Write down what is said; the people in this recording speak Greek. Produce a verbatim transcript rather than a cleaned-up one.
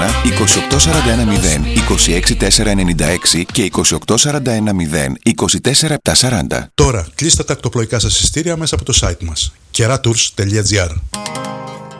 είκοσι οκτώ σαράντα ένα μηδέν είκοσι έξι τετρακόσια ενενήντα έξι και είκοσι οκτώ σαράντα ένα μηδέν είκοσι τέσσερα επτακόσια σαράντα. Τώρα κλείστε τα ακτοπλοϊκά σας εισιτήρια μέσα από το site μας κερatours τελεία τζι άρ.